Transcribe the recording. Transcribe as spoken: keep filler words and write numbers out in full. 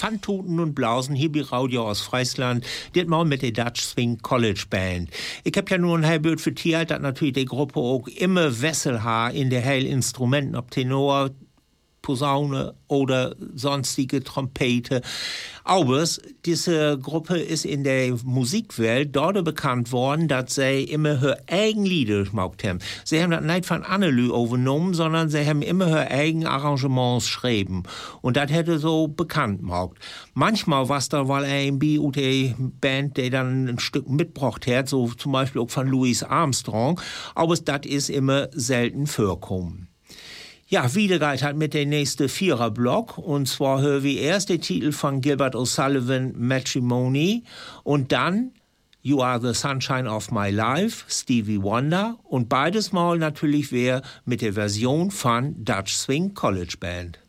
Pfanntoten und Blausen hier bei Radio aus Friesland, dit mal mit der Dutch Swing College Band. Ich hab ja nur ein halbbild vertiert, dass natürlich die Gruppe auch immer Wessel hat in der Heil Instrumenten, ob Tenor, Posaune oder sonstige Trompete. Aber diese Gruppe ist in der Musikwelt dort bekannt worden, dass sie immer ihre eigenen Lieder gemacht haben. Sie haben das nicht von Annelü übernommen, sondern sie haben immer ihre eigenen Arrangements geschrieben. Und das hätte so bekannt gemacht. Manchmal war es da wohl ein B U T Band, der dann ein Stück mitgebracht hat, so zum Beispiel auch von Louis Armstrong. Aber das ist immer selten vorkommen. Ja, wieder geht halt mit der nächste Viererblock. Und zwar hören wir erst den Titel von Gilbert O'Sullivan, Matrimony. Und dann You Are the Sunshine of My Life, Stevie Wonder. Und beides mal natürlich wäre mit der Version von Dutch Swing College Band.